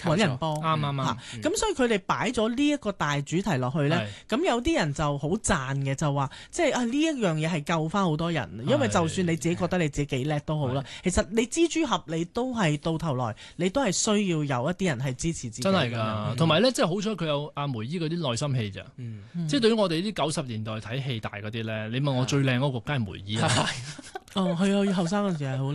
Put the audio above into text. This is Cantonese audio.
揾人幫。 啱。 咁所以佢哋擺咗呢一個大主題落去咧，咁有啲人就好讚嘅，就話即係呢一樣嘢係救翻好多人，因為就算你自己覺得你自己幾叻都好啦，其實你蜘蛛俠你都係到頭來你都係需要有一啲人係支持自己。 真係㗎，同埋咧，即係好彩佢有阿梅姨嗰啲內心戲咋。即係對於我哋呢啲90年代睇戲大嗰啲咧，你問我最靚嗰個梗係梅姨啦。 哦，係啊，後生嗰陣時係好靚。